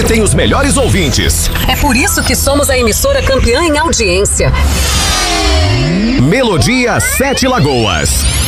tem os melhores ouvintes. É por isso que somos a emissora campeã em audiência. Melodia 7 Lagoas.